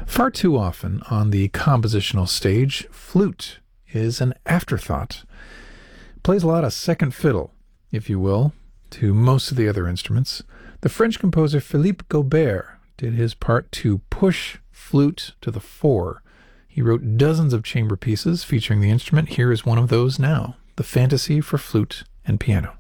Far too often on the compositional stage, flute is an afterthought. It plays a lot of second fiddle, if you will, to most of the other instruments. The French composer Philippe Gaubert did his part to push flute to the fore. He wrote dozens of chamber pieces featuring the instrument. Here is one of those now, the Fantasy for Flute and Piano.